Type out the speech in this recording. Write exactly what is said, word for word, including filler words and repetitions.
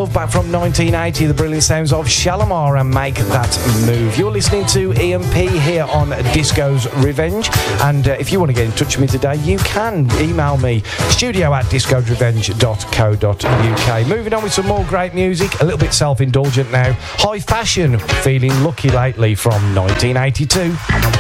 Love, back from nineteen eighty, the brilliant sounds of Shalimar and Make That Move. You're listening to Ian P here on Disco's Revenge, and uh, if you want to get in touch with me today, you can email me, studio at discos revenge dot co dot uk. Moving on with some more great music, a little bit self-indulgent now. High Fashion, Feeling Lucky Lately from nineteen eighty-two.